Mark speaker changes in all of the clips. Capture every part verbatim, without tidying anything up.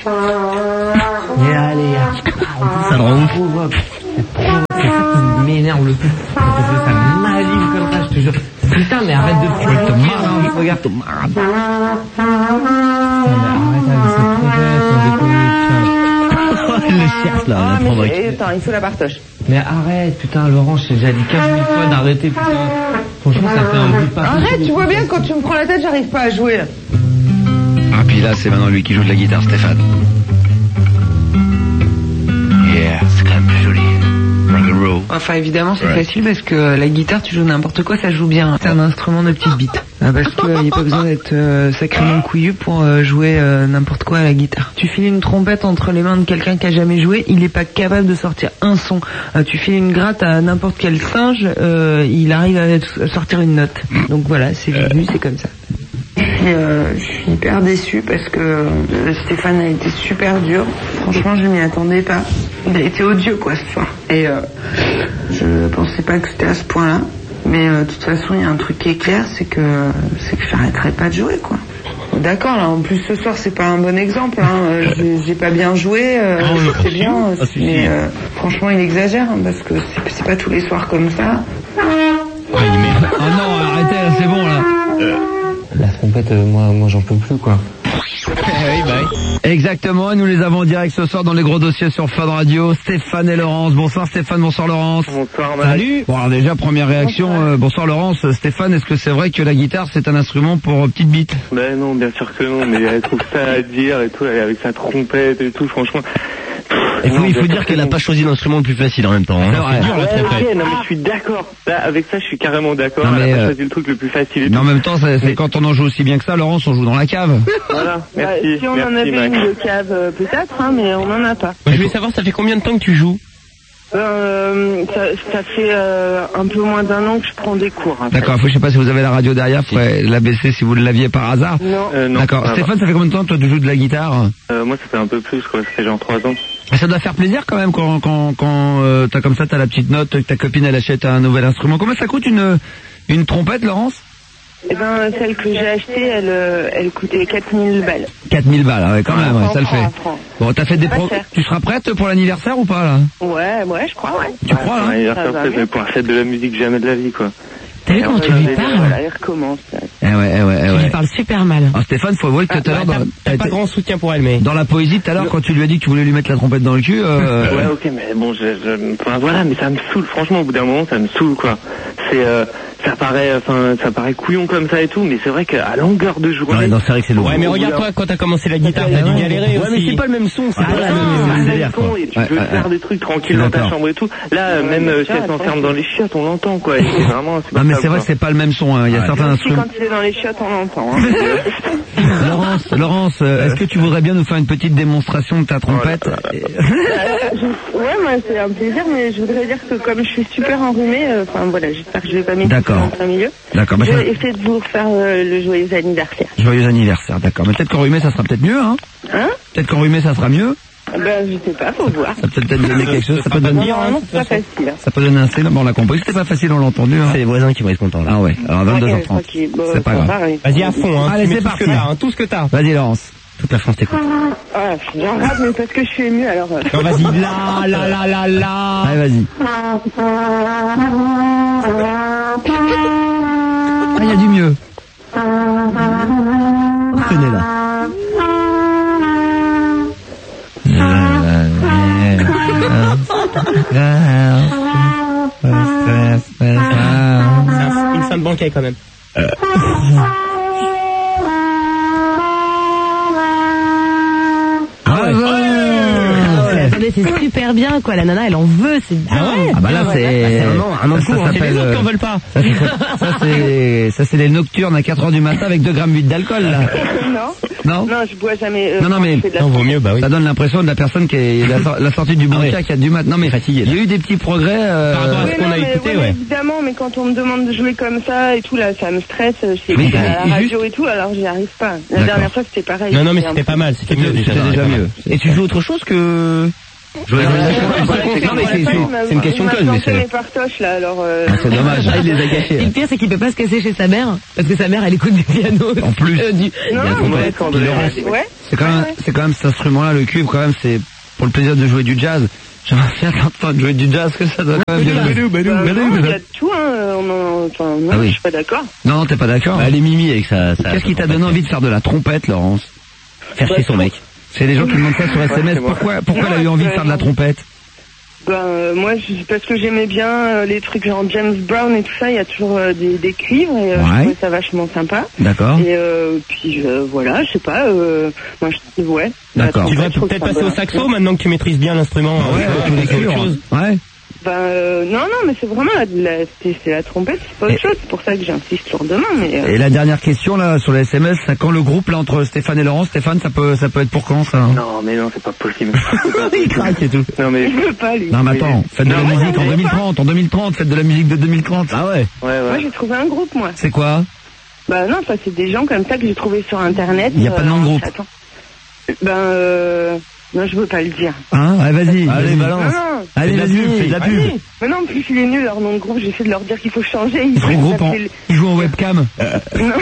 Speaker 1: Et allez, ça le rend fou. C'est ça qui m'énerve le plus. Parce que ça m'aligne comme ça, je te jure. Putain, mais arrête de te te marre, regarde, te marre. Il le cherche là,
Speaker 2: ah, mais attends, il faut la partage.
Speaker 1: Mais arrête, putain, Laurent, j'ai déjà dit quinze mille fois d'arrêter, putain. Franchement, ça fait un bout de pas.
Speaker 2: Arrête, tu vois bien, quand tu me prends la tête, j'arrive pas à jouer.
Speaker 3: Ah, puis là, c'est maintenant lui qui joue de la guitare, Stéphane. Yeah, c'est quand même plus joli. Rock'n'roll.
Speaker 2: Enfin, évidemment, c'est
Speaker 3: Ouais.
Speaker 2: facile parce que la guitare, tu joues n'importe quoi, ça joue bien. C'est un instrument de petite bite. Ah, parce qu'il n'y a pas besoin d'être euh, sacrément couillu pour euh, jouer euh, n'importe quoi à la guitare. Tu files une trompette entre les mains de quelqu'un qui a jamais joué, il est pas capable de sortir un son. Euh, tu files une gratte à n'importe quel singe, euh, il arrive à sortir une note. Donc voilà, c'est vu, c'est comme ça. Euh, je suis hyper déçue parce que euh, Stéphane a été super dur. Franchement, je m'y attendais pas. Il a été odieux, quoi, ce soir. Et euh, je pensais pas que c'était à ce point-là. Mais euh, de toute façon, il y a un truc qui est clair, c'est que c'est que j'arrêterai pas de jouer, quoi. D'accord, là, en plus ce soir, c'est pas un bon exemple. Hein. Euh, j'ai, j'ai pas bien joué, euh, c'est bien. Euh, mais euh, franchement, il exagère hein, parce que c'est, c'est pas tous les soirs comme ça.
Speaker 1: Oh non, arrêtez, là, c'est bon, là. Euh... La trompette, euh, moi, moi j'en peux plus, quoi.
Speaker 3: Oui, bah oui. Exactement, nous les avons en direct ce soir dans les gros dossiers sur Fun Radio, Stéphane et Laurence. Bonsoir Stéphane, bonsoir Laurence.
Speaker 4: Bonsoir
Speaker 3: Marc. Salut. Bon alors déjà première réaction, bonsoir, euh, bonsoir Laurence. Stéphane, est-ce que c'est vrai que la guitare c'est un instrument pour euh, petite bite?
Speaker 4: Ben non, bien sûr que non, mais elle trouve ça à dire et tout, avec sa trompette et tout, franchement...
Speaker 3: Il faut, il faut dire qu'elle n'a pas choisi l'instrument le plus facile en même temps. Hein.
Speaker 4: C'est dur, ouais, okay, non mais je suis d'accord. Là, avec ça, je suis carrément d'accord. Non, elle a pas choisi le truc le plus facile. Et
Speaker 3: mais
Speaker 4: tout.
Speaker 3: en même temps, c'est, c'est mais... quand on en joue aussi bien que ça, Laurence, on joue dans la cave.
Speaker 4: Voilà, merci.
Speaker 2: Bah, si on
Speaker 4: merci,
Speaker 2: en avait
Speaker 4: Max.
Speaker 2: une de cave, euh, peut-être, hein, mais on n'en a pas.
Speaker 5: Moi, je voulais savoir, ça fait combien de temps que tu joues?
Speaker 2: Euh, ça, ça fait euh, un peu moins d'un an que je prends des cours.
Speaker 3: D'accord, je sais pas si vous avez la radio derrière, faudrait la baisser si vous l'aviez par hasard.
Speaker 2: Non.
Speaker 4: Euh, non
Speaker 3: D'accord.
Speaker 4: Ah,
Speaker 3: Stéphane, ça fait combien de temps toi tu joues de la guitare?
Speaker 4: euh, Moi, ça fait un peu plus, quoi. Ça fait genre trois ans.
Speaker 3: Ça doit faire plaisir quand même quand quand quand euh, t'as comme ça, t'as la petite note, que ta copine elle achète un nouvel instrument. Combien ça coûte une une trompette, Laurence?
Speaker 2: Eh ben, celle que j'ai achetée, elle, euh, elle coûtait quatre mille balles.
Speaker 3: quatre mille balles, ouais, quand même, ouais, ça le fait.
Speaker 2: Francs.
Speaker 3: Bon, t'as fait des pro...
Speaker 2: cher.
Speaker 3: Tu seras prête pour l'anniversaire ou pas, là?
Speaker 2: Ouais, ouais, je crois, ouais.
Speaker 3: Tu crois, là?
Speaker 4: Ouais,
Speaker 2: Ça
Speaker 4: après,
Speaker 2: va
Speaker 4: je vais pouvoir faire de la musique jamais de la vie, quoi.
Speaker 6: T'as vu comment tu lui parles?
Speaker 2: Voilà, il recommence.
Speaker 3: Eh ouais, eh ouais, eh
Speaker 6: Tu
Speaker 3: ouais.
Speaker 6: lui parles super mal.
Speaker 3: Alors Stéphane, faut avouer que tout à l'heure,
Speaker 5: T'as,
Speaker 3: dans...
Speaker 5: t'as pas grand soutien pour elle, mais...
Speaker 3: dans la poésie, tout à l'heure, quand tu lui as dit que tu voulais lui mettre la trompette dans le cul, euh...
Speaker 4: Ouais, ok, mais bon, je, je... Enfin, voilà, mais ça me saoule, franchement, au bout d'un moment, ça me saoule, quoi. C'est, euh, ça paraît, enfin, ça paraît couillon comme ça et tout, mais c'est vrai qu'à longueur de journée...
Speaker 3: Ouais, non, c'est vrai que c'est lourd.
Speaker 5: Ouais, mais regarde-toi, quand t'as commencé la guitare, t'as dû galérer
Speaker 3: Ouais,
Speaker 5: aussi.
Speaker 3: mais c'est pas le même son, c'est
Speaker 4: Ah,
Speaker 3: pas la
Speaker 4: non,
Speaker 3: même,
Speaker 4: c'est
Speaker 3: même
Speaker 4: le
Speaker 3: délire,
Speaker 4: même son,
Speaker 3: quoi.
Speaker 4: et tu
Speaker 3: Ouais,
Speaker 4: peux
Speaker 3: ouais,
Speaker 4: faire
Speaker 3: ouais.
Speaker 4: des trucs tranquilles dans ta
Speaker 3: D'accord.
Speaker 4: chambre et tout. Là, même euh, si elle s'enferme dans les chiottes, on l'entend, quoi. Et c'est vraiment...
Speaker 3: Non, mais c'est vrai que c'est pas le même son, hein. Il y a certains
Speaker 2: Aussi,
Speaker 3: instruments.
Speaker 2: quand il est dans les chiottes, on l'entend. Hein.
Speaker 3: Laurence, Laurence, euh, est-ce que tu voudrais bien nous faire une petite démonstration de ta trompette?
Speaker 2: Euh, je- ouais, moi, c'est un plaisir, mais je voudrais dire que comme je suis super enrhumée, euh, enfin voilà, j'espère que je vais pas m'étouffer
Speaker 3: D'accord.
Speaker 2: en plein milieu.
Speaker 3: D'accord, bah,
Speaker 2: Je
Speaker 3: ça-
Speaker 2: vais essayer de vous refaire euh, le joyeux anniversaire.
Speaker 3: Joyeux anniversaire, d'accord. Mais peut-être qu'enrhumé, ça sera peut-être mieux, hein?
Speaker 2: Hein?
Speaker 3: Peut-être qu'enrhumé, ça sera mieux.
Speaker 2: Ben, je sais pas, faut voir.
Speaker 3: Ça peut peut-être donner quelque chose. Ça peut donner,
Speaker 2: Normalement, c'est pas facile. hein.
Speaker 3: ça peut donner un C. Bon, on l'a compris. C'était pas facile, on l'a entendu, hein.
Speaker 5: C'est les voisins qui vont être contents, là.
Speaker 3: Ah ouais. Alors, vingt-deux heures
Speaker 2: Ouais,
Speaker 3: trente.
Speaker 2: tranquille. Bon,
Speaker 3: C'est pas
Speaker 2: ça
Speaker 3: grave.
Speaker 2: va, oui.
Speaker 5: Vas-y à fond, hein.
Speaker 3: Allez,
Speaker 5: Tu mets
Speaker 3: c'est
Speaker 5: tout
Speaker 3: parti.
Speaker 5: ce que t'as, hein, tout ce que t'as.
Speaker 3: Vas-y, Laurence.
Speaker 5: Toute la France t'écoute.
Speaker 2: Ah, j'en rate, mais parce que je suis émue, alors... euh,
Speaker 5: Non, vas-y, là, là, là, là, là.
Speaker 3: Allez, vas-y. Ah, il y a du mieux. Tenez là.
Speaker 5: C'est un- une fin de banquet, quand même.
Speaker 3: Ah ouais.
Speaker 6: Mais attendez, c'est super bien, quoi. La nana, elle en veut, c'est bien.
Speaker 5: Ah ouais?
Speaker 3: Ah bah là c'est
Speaker 5: un an, un an de
Speaker 3: ça
Speaker 5: cours, hein. C'est
Speaker 3: s'appelle
Speaker 5: les autres qui en
Speaker 3: euh,
Speaker 5: veulent pas.
Speaker 3: ça, c'est- ça c'est ça c'est les nocturnes à quatre heures du matin avec deux grammes huit d'alcool là.
Speaker 2: non,
Speaker 3: Non
Speaker 2: non, je bois jamais... euh,
Speaker 3: Non, non,
Speaker 2: quand
Speaker 3: mais-
Speaker 2: je fais de la
Speaker 5: Non, vaut mieux, bah oui.
Speaker 3: Ça donne l'impression de la personne qui est la, sor- la sortie du banquet à quatre du matin. Non mais
Speaker 5: Fatigué,
Speaker 3: il y a eu des petits progrès euh,
Speaker 5: Par rapport à
Speaker 2: Oui,
Speaker 5: ce qu'on
Speaker 2: non,
Speaker 5: a
Speaker 2: mais,
Speaker 5: écouté,
Speaker 2: ouais, mais
Speaker 5: ouais.
Speaker 2: évidemment, mais quand on me demande de jouer comme ça et tout, là, ça me stresse. Je sais
Speaker 3: Mais
Speaker 2: que à la
Speaker 3: juste-
Speaker 2: radio et tout, alors j'y arrive pas. La
Speaker 3: D'accord.
Speaker 2: dernière fois, c'était pareil.
Speaker 5: Non, non, mais
Speaker 2: un
Speaker 5: c'était
Speaker 2: peu-
Speaker 5: pas mal, c'était mieux déjà.
Speaker 3: c'était déjà
Speaker 5: pas mal.
Speaker 3: mieux. Et tu joues autre chose que Je voulais-
Speaker 1: Non, mais c'est- c'est- c'est une question conne, mais c'est...
Speaker 7: mes partoches, là, alors... Euh...
Speaker 3: Ah, c'est dommage.
Speaker 1: Ah, il les a gâchés.
Speaker 6: Et le pire, c'est qu'il peut pas se casser chez sa mère, parce que sa mère, elle écoute du piano.
Speaker 3: En plus.
Speaker 6: Euh, du...
Speaker 7: Non,
Speaker 3: Il y a
Speaker 7: non,
Speaker 3: trompette.
Speaker 7: ouais,
Speaker 3: Puis Laurence,
Speaker 7: ouais.
Speaker 3: c'est quand même, c'est quand même cet instrument-là, le cuivre, quand même, c'est pour le plaisir de jouer du jazz. J'aimerais bien t'entendre jouer du jazz, que ça doit quand même bien.
Speaker 7: Bah, non, il y a de tout, hein, on en... enfin, non,
Speaker 3: Ah oui.
Speaker 7: je suis pas d'accord.
Speaker 3: Non, non, t'es pas d'accord.
Speaker 1: Bah, elle est Mimi avec sa... sa-
Speaker 3: Qu'est-ce qui t'a donné envie de faire de la trompette, Laurence?
Speaker 1: Faire chier son mec.
Speaker 3: C'est les gens qui demandent ça sur S M S.
Speaker 4: c'est moi.
Speaker 3: Pourquoi, pourquoi
Speaker 7: Non,
Speaker 3: elle a eu envie de
Speaker 7: euh,
Speaker 3: faire de la trompette?
Speaker 7: Ben, euh, moi, je- parce que j'aimais bien euh, les trucs genre James Brown et tout ça, il y a toujours euh, des, des cuivres et euh,
Speaker 3: Ouais.
Speaker 7: je trouvais ça vachement sympa.
Speaker 3: D'accord.
Speaker 7: Et euh, puis euh, voilà, je sais pas, euh, moi je ouais.
Speaker 3: D'accord.
Speaker 5: Tu devrais
Speaker 7: Je trouve
Speaker 5: peut-être
Speaker 7: ça
Speaker 5: passer au
Speaker 7: bon.
Speaker 5: saxo maintenant que tu maîtrises bien l'instrument.
Speaker 3: Ouais,
Speaker 5: euh,
Speaker 3: tu
Speaker 5: c'est autre chose.
Speaker 3: Ouais.
Speaker 7: Ben euh, non, non, mais c'est vraiment la, la, c'est, c'est la trompette, c'est pas autre
Speaker 3: Et-
Speaker 7: chose, c'est pour ça que j'insiste lourdement, mais... Euh,
Speaker 3: Et la dernière question, là, sur les S M S, ça, quand le groupe, là, entre Stéphane et Laurence, Stéphane, ça peut, ça peut être pour quand, ça? hein
Speaker 4: Non, mais non, c'est pas possible.
Speaker 3: Il craque et tout.
Speaker 4: Non, mais...
Speaker 7: il veut pas, lui.
Speaker 3: Non, mais attends, faites de la
Speaker 4: Non,
Speaker 3: musique en
Speaker 7: mais-
Speaker 3: deux mille trente, en deux mille trente, faites de la musique de deux mille trente. Ah ouais.
Speaker 4: Ouais,
Speaker 7: Moi,
Speaker 4: ouais.
Speaker 7: j'ai trouvé un groupe, moi.
Speaker 3: C'est quoi?
Speaker 7: Bah non, ça c'est des gens comme ça que j'ai trouvé sur Internet.
Speaker 3: Il y a pas de nom de groupe.
Speaker 7: Attends. Ben euh... Non, je veux pas le dire.
Speaker 3: Hein? Allez, vas-y.
Speaker 1: Allez,
Speaker 3: vas-y.
Speaker 1: balance.
Speaker 7: Non, non.
Speaker 3: Allez,
Speaker 1: Fais de la
Speaker 3: vas-y.
Speaker 1: pub, fais de la pub.
Speaker 7: Allez. Mais non, en plus il est nul leur nom de groupe, j'essaie de leur dire qu'il faut changer. Ils
Speaker 3: Ils sont groupe en,
Speaker 7: s'appellent-
Speaker 3: ils jouent en webcam.
Speaker 7: Non.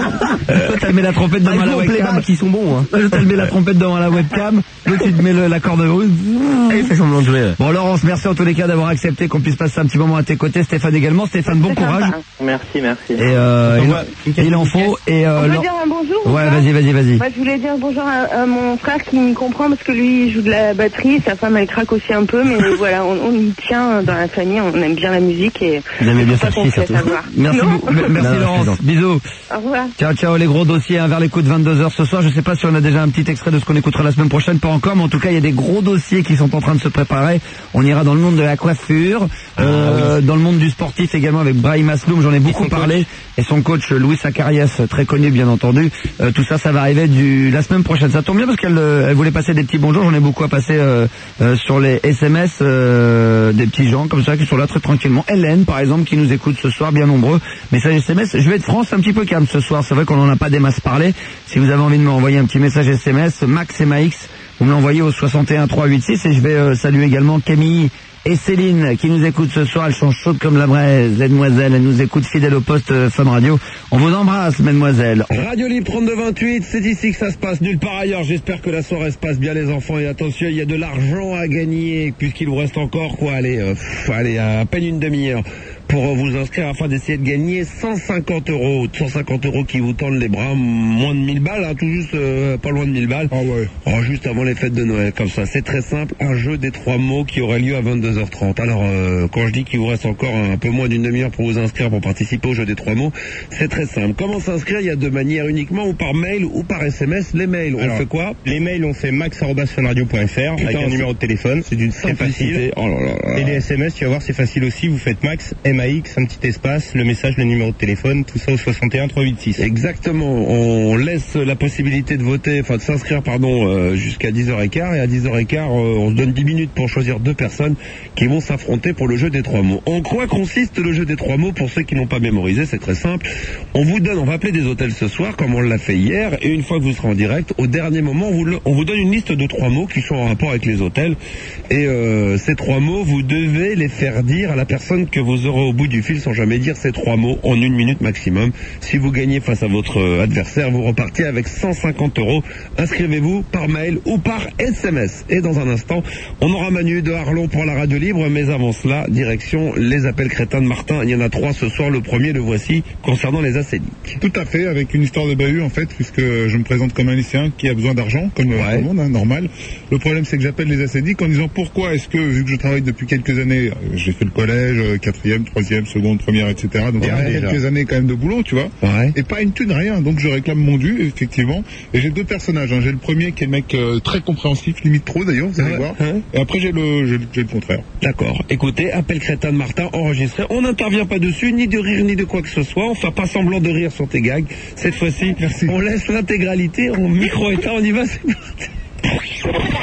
Speaker 3: Toi, t'as mis la trompette devant
Speaker 1: Ah, ils
Speaker 3: la
Speaker 1: jouent au
Speaker 3: webcam.
Speaker 1: playback, ils sont bons, hein.
Speaker 3: Toi, t'as mis la trompette devant la webcam. L'autre, tu te mets le- la corde rouge.
Speaker 1: Ah, il fait semblant de jouer. ouais.
Speaker 3: Bon, Laurence, merci en tous les cas d'avoir accepté qu'on puisse passer un petit moment à tes côtés. Stéphane également. Stéphane, bon
Speaker 7: C'est
Speaker 3: courage.
Speaker 7: sympa.
Speaker 4: Merci, merci.
Speaker 3: Et euh,
Speaker 5: On
Speaker 3: il,
Speaker 5: voit une
Speaker 3: il en faut. Et
Speaker 7: On
Speaker 3: euh,
Speaker 7: peut
Speaker 3: Laure-
Speaker 7: dire un bonjour ou
Speaker 3: Ouais,
Speaker 7: pas
Speaker 3: vas-y, vas-y, vas-y.
Speaker 7: Moi, je voulais dire bonjour à, à mon frère qui me comprend parce que lui, il joue de la batterie. Sa femme, elle craque aussi un peu, mais voilà, on, on y tient dans la famille. On aime bien la musique et
Speaker 1: Vous aimez bien
Speaker 7: faut pas
Speaker 1: faire
Speaker 7: qu'on
Speaker 1: chier,
Speaker 7: se laisse
Speaker 1: surtout.
Speaker 7: avoir.
Speaker 3: Merci,
Speaker 7: Non.
Speaker 3: beaucoup. M- merci
Speaker 1: Non, je
Speaker 3: Laurence.
Speaker 1: plaisante.
Speaker 3: Bisous.
Speaker 7: Au revoir.
Speaker 3: Ciao, ciao, les gros dossiers, hein, vers les coups de vingt-deux heures ce soir. Je sais pas si on a déjà un petit extrait de ce qu'on écoutera la semaine prochaine, pas encore, mais en tout cas, il y a des gros dossiers qui sont en train de se préparer. On ira dans le monde de la coiffure, euh, dans le monde du sportif également avec Brahim Asloum, j'en ai beaucoup parlé, et son coach Louis Zacarias, très connu bien entendu. Euh, tout ça, ça va arriver du la semaine prochaine. Ça tombe bien parce qu'elle euh, elle voulait passer des petits bonjours, j'en ai beaucoup à passer euh, euh, sur les S M S, euh, des petits gens comme ça qui sont là très tranquillement. Hélène, par exemple, qui nous écoute ce soir, bien nombreux. Message S M S, je vais être franc, c'est un petit peu calme ce soir, c'est vrai qu'on en a pas des masses parlé. Si vous avez envie de m'envoyer un petit message S M S, Max et Max, vous me l'envoyez au soixante et un trois cent quatre-vingt-seize et je vais euh, saluer également Camille et Céline qui nous écoutent ce soir. Elles sont chaudes comme la braise, les demoiselles, elles nous écoutent fidèles au poste euh, Femme Radio. On vous embrasse, mesdemoiselles. Radio Libre trente-deux vingt-huit, c'est ici que ça se passe, nulle part ailleurs. J'espère que la soirée se passe bien les enfants et attention, il y a de l'argent à gagner puisqu'il vous reste encore quoi, allez, euh, pff, allez, à peine une demi-heure pour vous inscrire afin d'essayer de gagner cent cinquante euros. cent cinquante euros qui vous tendent les bras, moins de mille balles, hein, tout juste, euh, pas loin de mille balles. Ah ouais. Oh, juste avant les fêtes de Noël, comme ça. C'est très simple, un jeu des trois mots qui aurait lieu à vingt-deux heures trente. Alors, euh, quand je dis qu'il vous reste encore un peu moins d'une demi-heure pour vous inscrire, pour participer au jeu des trois mots, c'est très simple. Comment s'inscrire? Il y a deux manières, uniquement ou par mail ou par S M S. Les mails, on
Speaker 5: Alors,
Speaker 3: fait quoi?
Speaker 5: Les mails, on fait max arobase fun radio point f r avec
Speaker 3: Putain,
Speaker 5: un
Speaker 3: c'est-
Speaker 5: numéro de téléphone. C'est d'une très
Speaker 3: Simplicité.
Speaker 5: facile.
Speaker 3: Oh là là là.
Speaker 5: Et les S M S, tu vas voir, c'est facile aussi. Vous faites max, M A X, un petit espace, le message, le numéro de téléphone, tout ça au soixante et un trois cent quatre-vingt-seize.
Speaker 3: Exactement, on laisse la possibilité de voter, enfin de s'inscrire pardon euh, jusqu'à dix heures quinze et à dix heures quinze euh, on se donne dix minutes pour choisir deux personnes qui vont s'affronter pour le jeu des trois mots. En quoi consiste le jeu des trois mots pour ceux qui n'ont pas mémorisé? C'est très simple. On vous donne, on va appeler des hôtels ce soir comme on l'a fait hier et une fois que vous serez en direct, au dernier moment on vous, le- on vous donne une liste de trois mots qui sont en rapport avec les hôtels et euh, ces trois mots vous devez les faire dire à la personne que vous aurez au bout du fil sans jamais dire ces trois mots en une minute maximum. Si vous gagnez face à votre euh, adversaire, vous repartez avec cent cinquante euros. Inscrivez-vous par mail ou par S M S. Et dans un instant, on aura Manu de Arlon pour la radio libre, mais avant cela, direction les appels crétins de Martin. Il y en a trois ce soir. Le premier, le voici, concernant les acédiques.
Speaker 8: Tout à fait, avec une histoire de bahut en fait, puisque je me présente comme un lycéen qui a besoin d'argent, comme euh,
Speaker 3: Ouais.
Speaker 8: tout le monde, hein, normal. Le problème c'est que j'appelle les acédiques en disant pourquoi est-ce que, vu que je travaille depuis quelques années, euh, j'ai fait le collège, euh, quatrième, troisième, seconde, première, et cetera. Donc
Speaker 3: Ouais,
Speaker 8: il y a
Speaker 3: déjà.
Speaker 8: quelques années quand même de boulot, tu vois.
Speaker 3: Ouais.
Speaker 8: Et pas une thune, rien. Donc je réclame mon dû, effectivement. Et j'ai deux personnages. Hein. J'ai le premier qui est le mec euh, très compréhensif, limite trop d'ailleurs, vous allez
Speaker 3: Ouais.
Speaker 8: voir.
Speaker 3: Ouais.
Speaker 8: Et après j'ai le, j'ai, le- j'ai le contraire.
Speaker 3: D'accord. Écoutez, appel crétin de Martin enregistré. On n'intervient pas dessus, ni de rire, ni de quoi que ce soit. On fait pas semblant de rire sur tes gags. Cette fois-ci,
Speaker 8: Merci.
Speaker 3: on laisse l'intégralité en micro-état. On y va, c'est parti.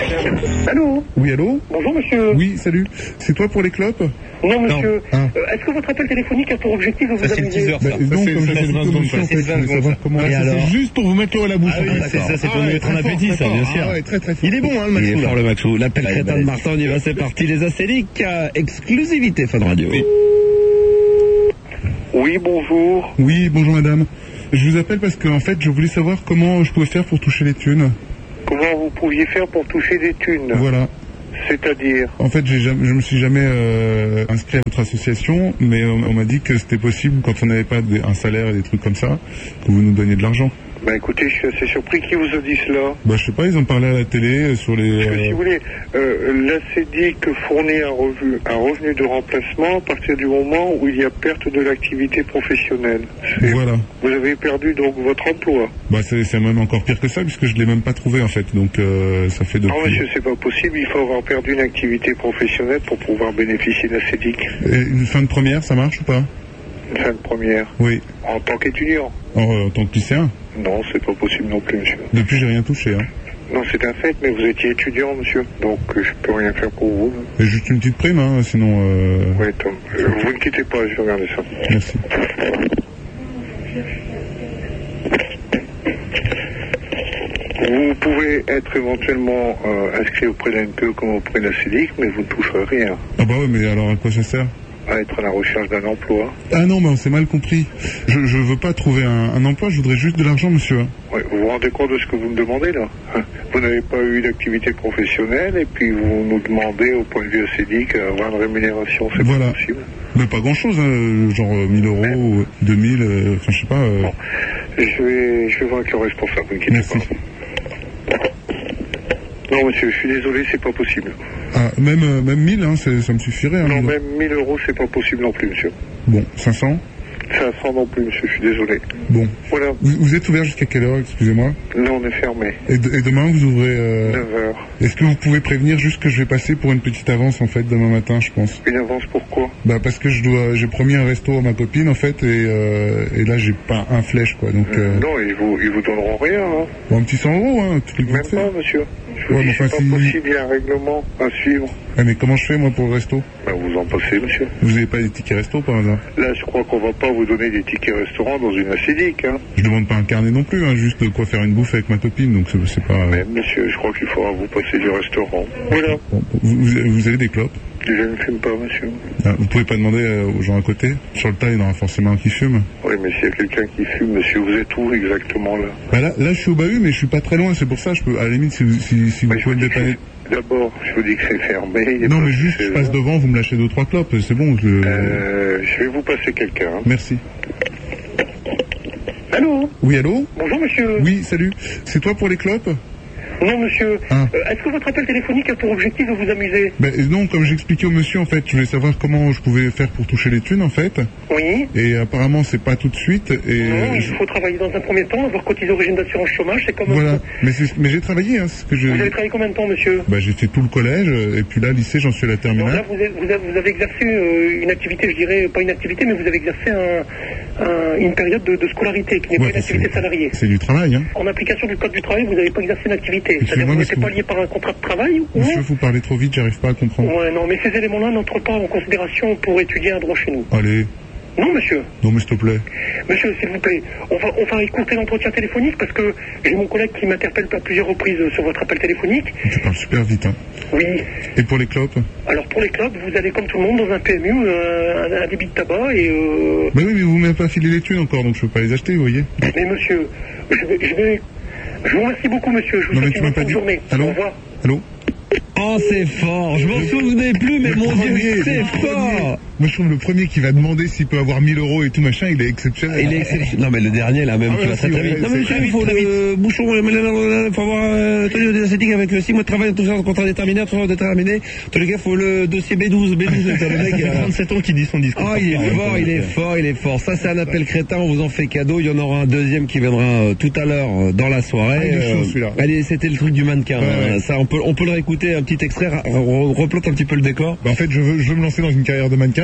Speaker 9: Allô?
Speaker 8: Oui, allô?
Speaker 9: Bonjour, monsieur.
Speaker 8: Oui, salut. C'est toi pour les clopes?
Speaker 9: Non, monsieur.
Speaker 8: Ah.
Speaker 9: Euh, Est-ce que votre appel téléphonique a pour objectif de vous
Speaker 5: Ça, c'est le
Speaker 9: amuser?
Speaker 5: teaser, ça.
Speaker 8: Bah, non,
Speaker 5: c'est-
Speaker 8: comme
Speaker 5: ça,
Speaker 8: j'ai
Speaker 5: c'est
Speaker 8: une
Speaker 5: vingt secondes,
Speaker 8: commission,
Speaker 5: ça.
Speaker 8: en fait,
Speaker 5: C'est
Speaker 8: je voulais
Speaker 5: vingt
Speaker 8: savoir
Speaker 5: secondes,
Speaker 8: comment...
Speaker 5: ça. Et
Speaker 8: Ah, ça,
Speaker 5: alors
Speaker 8: c'est juste pour vous mettre l'eau à la bouche.
Speaker 5: Ah oui,
Speaker 8: en fait.
Speaker 5: c'est ça, c'est pour
Speaker 8: Ah
Speaker 5: nous
Speaker 8: ouais,
Speaker 5: mettre en
Speaker 8: très fort,
Speaker 5: appétit,
Speaker 8: très
Speaker 5: ça,
Speaker 8: fort.
Speaker 5: bien sûr.
Speaker 8: Ah ouais, très très fort.
Speaker 5: Il est bon, hein, le
Speaker 3: Il est
Speaker 5: Maxou,
Speaker 3: fort
Speaker 5: là.
Speaker 3: le Maxou. L'appel
Speaker 5: Ouais,
Speaker 3: crétin
Speaker 5: bah,
Speaker 3: de Martin, on y va, c'est parti. Les acédiques, euh, exclusivité Fun Radio.
Speaker 5: Oui.
Speaker 9: Oui, bonjour.
Speaker 8: Oui, bonjour madame. Je vous appelle parce que en fait, je voulais savoir comment je pouvais faire pour toucher les thunes.
Speaker 9: Comment vous pouviez faire pour toucher des thunes?
Speaker 8: Voilà.
Speaker 9: C'est-à-dire?
Speaker 8: En fait, j'ai jamais, je me suis jamais euh, inscrit à votre association, mais on, on m'a dit que c'était possible quand on n'avait pas de- un salaire et des trucs comme ça, que vous nous donniez de l'argent.
Speaker 9: Bah écoutez, je suis assez surpris. Qui vous a dit cela?
Speaker 8: Bah, je sais pas, ils ont parlé à la télé euh, sur les.
Speaker 9: Parce que si
Speaker 8: euh,
Speaker 9: vous voulez, euh, l'A C D I C fournit un revenu, un revenu de remplacement à partir du moment où il y a perte de l'activité professionnelle. C'est-
Speaker 8: Voilà.
Speaker 9: Vous avez perdu donc votre emploi.
Speaker 8: Bah, c'est c'est même encore pire que ça, puisque je l'ai même pas trouvé en fait. Donc, euh, ça fait depuis.
Speaker 9: Non, monsieur, c'est pas possible. Il faut avoir perdu une activité professionnelle pour pouvoir bénéficier de l'A C D I C.
Speaker 8: Et une fin de première, ça marche ou pas?
Speaker 9: Une fin de première.
Speaker 8: Oui.
Speaker 9: En tant qu'étudiant.
Speaker 8: En, euh, en tant que lycéen.
Speaker 9: Non, c'est pas possible non plus, monsieur.
Speaker 8: Depuis, j'ai rien touché. Hein.
Speaker 9: Non, c'est un fait, mais vous étiez étudiant, monsieur. Donc, euh, je peux rien faire pour vous.
Speaker 8: Et juste une petite prime, hein, sinon. Euh...
Speaker 9: Oui, Tom. Euh, vous ne quittez pas, je vais regarder ça.
Speaker 8: Merci.
Speaker 9: Vous pouvez être éventuellement euh, inscrit auprès d'un N P E comme auprès de la C D I C, mais vous ne toucherez rien.
Speaker 8: Ah bah ouais, mais alors à quoi ça sert?
Speaker 9: À être à la recherche d'un emploi.
Speaker 8: Ah non, mais on s'est mal compris. Je, je veux pas trouver un, un emploi, je voudrais juste de l'argent, monsieur.
Speaker 9: Ouais, vous vous rendez compte de ce que vous me demandez, là? Hein? Vous n'avez pas eu d'activité professionnelle, et puis vous nous demandez, au point de vue A C D I C, d'avoir une rémunération. C'est
Speaker 8: Voilà.
Speaker 9: pas possible.
Speaker 8: Mais pas grand chose, hein, genre euh, mille euros, ou deux mille, euh, enfin je sais pas. euh,
Speaker 9: Bon. Je vais, je vais voir avec le responsable, vous ne quittez
Speaker 8: Merci.
Speaker 9: pas. Non, monsieur, je suis désolé, c'est pas possible.
Speaker 8: Ah, même, euh, même mille, hein, c'est- ça me suffirait. Hein,
Speaker 9: Non,
Speaker 8: mille euros.
Speaker 9: même mille euros, c'est pas possible non plus, monsieur.
Speaker 8: Bon, cinq cents.
Speaker 9: cinq cents non plus, monsieur, je suis désolé.
Speaker 8: Bon.
Speaker 9: Voilà.
Speaker 8: Vous, vous êtes ouvert jusqu'à quelle heure, excusez-moi?
Speaker 9: Non, on est fermé.
Speaker 8: Et, de- et demain, vous ouvrez... Euh...
Speaker 9: neuf heures.
Speaker 8: Est-ce que vous pouvez prévenir juste que je vais passer pour une petite avance, en fait, demain matin, je pense?
Speaker 9: Une avance pourquoi?
Speaker 8: Bah parce que je dois, j'ai promis un resto à ma copine, en fait, et, euh, et là, j'ai pas un flèche, quoi. Donc, euh...
Speaker 9: Non, ils vous, ils vous donneront rien, hein.
Speaker 8: bon, un petit cent euros, hein, un truc vite
Speaker 9: Même
Speaker 8: fait.
Speaker 9: pas, monsieur. Je vous
Speaker 8: Ouais,
Speaker 9: dis,
Speaker 8: mais
Speaker 9: c'est
Speaker 8: enfin,
Speaker 9: pas
Speaker 8: si-
Speaker 9: possible, il y a un règlement à suivre.
Speaker 8: Ah, mais comment je fais, moi, pour le resto?
Speaker 9: Ben, vous en passez, monsieur.
Speaker 8: Vous avez pas des tickets resto, par hasard?
Speaker 9: Là, je crois qu'on va pas vous donner des tickets restaurant dans une A C D I C, hein.
Speaker 8: Je demande pas un carnet non plus, hein, juste de quoi faire une bouffe avec ma copine, donc c'est c'est pas...
Speaker 9: Mais, monsieur, je crois qu'il faudra vous passer du restaurant. Voilà.
Speaker 8: Bon, vous, vous, vous avez des clopes?
Speaker 9: Je ne fume pas, monsieur.
Speaker 8: Ah, vous pouvez pas demander euh, aux gens à côté? Sur le tas, il y en aura forcément un qui fume.
Speaker 9: Oui, mais s'il y a quelqu'un qui fume, monsieur, vous êtes où exactement, là?
Speaker 8: Bah là, là, je suis au bahut, mais je suis pas très loin, c'est pour ça, je peux, à la limite, si, vous- si, si vous
Speaker 9: Ouais,
Speaker 8: pouvez me
Speaker 9: je vous dis
Speaker 8: dépanner...
Speaker 9: que- D'abord, je vous dis que c'est fermé. il y a
Speaker 8: Non,
Speaker 9: pas
Speaker 8: mais
Speaker 9: de
Speaker 8: juste, je
Speaker 9: saison.
Speaker 8: passe devant, vous me lâchez deux, trois clopes, c'est bon, je...
Speaker 9: Euh, je vais vous passer quelqu'un. hein.
Speaker 8: Merci.
Speaker 9: Allô?
Speaker 8: Oui, allô?
Speaker 9: Bonjour, monsieur.
Speaker 8: Oui, salut. C'est toi pour les clopes?
Speaker 9: Non, monsieur.
Speaker 8: Ah.
Speaker 9: Euh, Est-ce que votre appel téléphonique a pour objectif de vous amuser?
Speaker 8: Ben non, comme j'expliquais au monsieur, en fait, je voulais savoir comment je pouvais faire pour toucher les thunes, en fait.
Speaker 9: Oui.
Speaker 8: Et apparemment, c'est pas tout de suite. Et
Speaker 9: Non, il
Speaker 8: je-
Speaker 9: faut travailler dans un premier temps, avoir cotisé au régime d'assurance chômage, c'est comme...
Speaker 8: voilà. Mais, c'est- mais j'ai travaillé, hein, c'est ce que je.
Speaker 9: Vous avez travaillé combien de temps, monsieur?
Speaker 8: Ben, j'ai fait tout le collège, et puis là, lycée, j'en suis à la
Speaker 9: Donc
Speaker 8: terminale.
Speaker 9: là, vous avez, vous avez- vous avez exercé euh, une activité, je dirais, pas une activité, mais vous avez exercé un, un- une période de, de scolarité qui n'est
Speaker 8: Ouais,
Speaker 9: pas une activité
Speaker 8: c'est-
Speaker 9: salariée.
Speaker 8: C'est du travail, hein.
Speaker 9: En application du code du travail, vous n'avez pas exercé une activité. C'est-à-dire
Speaker 8: Excusez-moi,
Speaker 9: que vous
Speaker 8: mais
Speaker 9: n'étiez
Speaker 8: ce
Speaker 9: pas
Speaker 8: que
Speaker 9: lié par un contrat de travail ou...
Speaker 8: Monsieur, vous parlez trop vite, j'arrive pas à comprendre.
Speaker 9: Ouais, non, mais ces éléments-là n'entrent pas en considération pour étudier un droit chez nous.
Speaker 8: Allez.
Speaker 9: Non, monsieur.
Speaker 8: Non, mais s'il te plaît.
Speaker 9: Monsieur, s'il vous plaît, on va, on va écouter l'entretien téléphonique parce que j'ai mon collègue qui m'interpelle à plusieurs reprises sur votre appel téléphonique.
Speaker 8: Tu parles super vite, hein.
Speaker 9: Oui.
Speaker 8: Et pour les clopes?
Speaker 9: Alors pour les clubs, vous allez comme tout le monde dans un P M U, euh, un, un débit de tabac et... Euh...
Speaker 8: Ben oui, mais vous m'avez pas filé les thunes encore, donc je peux pas les acheter, vous voyez.
Speaker 9: Mais monsieur, je vais... Je, vais... je vous remercie beaucoup, monsieur. Je vous
Speaker 8: Non, mais
Speaker 9: souhaite
Speaker 8: tu
Speaker 9: une
Speaker 8: m'as
Speaker 9: bonne
Speaker 8: pas dit.
Speaker 9: journée.
Speaker 8: Allô?
Speaker 9: Au revoir.
Speaker 8: Allô?
Speaker 3: Oh, c'est fort. Je m'en souvenais plus, mais
Speaker 8: Le
Speaker 3: mon
Speaker 8: premier,
Speaker 3: Dieu, c'est
Speaker 8: le
Speaker 3: fort.
Speaker 8: premier. Moi, je trouve le premier qui va demander s'il peut avoir mille euros et tout machin, il est exceptionnel.
Speaker 3: Il est exceptionnel. Non, mais le dernier, là, même,
Speaker 8: Ah
Speaker 3: qui
Speaker 8: ouais,
Speaker 3: va très
Speaker 8: c'est
Speaker 3: très
Speaker 8: vrai,
Speaker 3: vite. Non, mais
Speaker 8: c'est
Speaker 3: monsieur,
Speaker 8: très
Speaker 3: il faut
Speaker 8: vite, très
Speaker 3: le bouchon, il faut avoir, euh, tenue des esthétiques avec six mois de travail, tout ça, contrat déterminé, tout ça déterminé. En tous les cas, il faut le dossier B douze, B douze, le mec,
Speaker 5: Il y a trente-sept ans qui dit son discours.
Speaker 3: Ah, il est fort, il est fort, il est fort. Ça, c'est un appel crétin, on vous en fait cadeau. Il y en aura un deuxième qui viendra euh, tout à l'heure euh, dans la soirée.
Speaker 8: Ah, il est chaud, celui-là.
Speaker 3: Allez, c'était le truc du mannequin.
Speaker 8: Ouais,
Speaker 3: hein.
Speaker 8: ouais.
Speaker 3: Ça, on peut, on peut le réécouter, un petit extrait, re- re- replante un petit peu le décor.
Speaker 8: Bah, en fait, je veux, je veux me lancer dans une carrière de mannequin,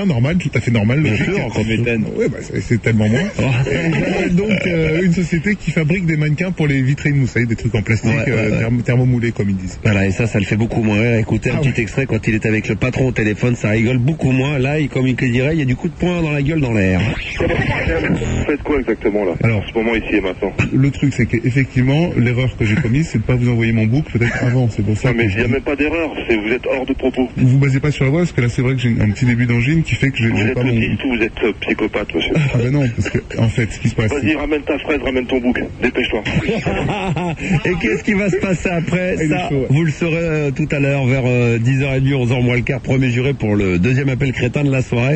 Speaker 8: mannequin normal, tout à fait normal,
Speaker 5: Bien
Speaker 8: logique.
Speaker 5: sûr, quand tu m'étonnes.
Speaker 8: Ouais, bah, c'est, c'est tellement moins. Et voilà donc euh, une société qui fabrique des mannequins pour les vitrines, vous savez, des trucs en plastique,
Speaker 3: Ouais, ouais,
Speaker 8: euh,
Speaker 3: ouais.
Speaker 8: thermo- thermomoulés comme ils disent.
Speaker 3: Voilà, et ça, ça le fait beaucoup moins rire. Écoutez un
Speaker 8: Ah
Speaker 3: petit
Speaker 8: ouais.
Speaker 3: extrait quand il est avec le patron au téléphone, ça rigole beaucoup moins. Là, il, comme il dirait, il y a du coup de poing dans la gueule dans l'air.
Speaker 9: Vous faites quoi exactement là
Speaker 8: Alors,
Speaker 9: en ce moment ici et maintenant?
Speaker 8: Le truc, c'est qu'effectivement, l'erreur que j'ai commise, c'est de pas vous envoyer mon book peut-être avant. C'est pour ça
Speaker 9: Non mais
Speaker 8: que
Speaker 9: il n'y a même pas d'erreur, c'est, vous êtes hors de propos.
Speaker 8: vous vous basez pas sur la voix, parce que là, c'est vrai que j'ai un petit début d'angine qui fait que j'ai,
Speaker 9: Vous
Speaker 8: j'ai
Speaker 9: êtes
Speaker 8: pas mon...
Speaker 9: autiste ou vous êtes euh, psychopathe, monsieur?
Speaker 8: Ah ben non, parce que en fait, ce qui se passe,
Speaker 9: Vas-y, ramène ta fraise, ramène ton bouc, dépêche-toi.
Speaker 3: Et qu'est-ce qui va se passer après?
Speaker 8: Il est
Speaker 3: Ça,
Speaker 8: chaud, ouais.
Speaker 3: vous le saurez euh, tout à l'heure vers euh, dix heures trente, onze heures moins le quart, premier juré pour le deuxième appel crétin de la soirée.